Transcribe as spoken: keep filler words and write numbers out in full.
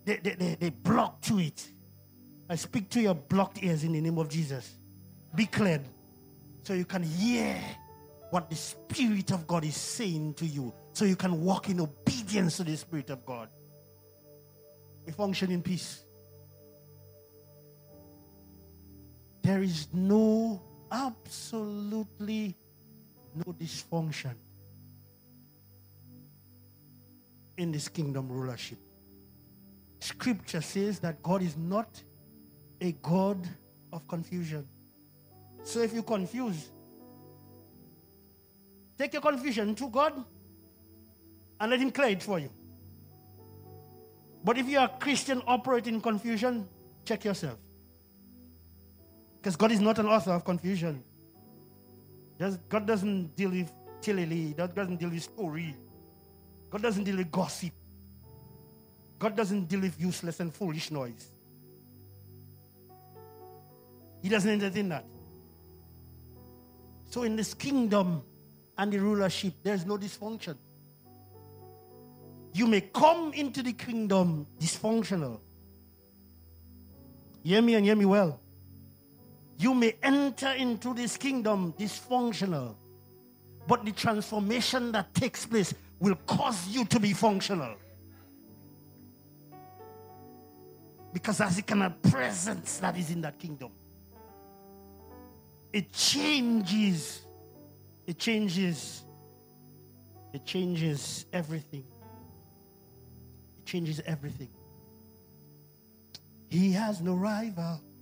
they, they, they, they block to it. I speak to your blocked ears in the name of Jesus. Be cleared so you can hear what the Spirit of God is saying to you, so you can walk in obedience to the Spirit of God. We function in peace. There is no, absolutely no dysfunction in this kingdom rulership. Scripture says that God is not a God of confusion. So if you're confused, take your confusion to God and let Him clear it for you. But if you are a Christian operating in confusion, check yourself. Because God is not an author of confusion. God doesn't deal with tilly, God doesn't deal with story. God doesn't deal with gossip. God doesn't deal with useless and foolish noise. He doesn't entertain that. So in this kingdom and the rulership, there's no dysfunction. You may come into the kingdom dysfunctional. Hear me and hear me well. You may enter into this kingdom dysfunctional, but the transformation that takes place will cause you to be functional. Because that's the kind of presence that is in that kingdom. It changes. It changes. It changes everything. It changes everything. He has no rival.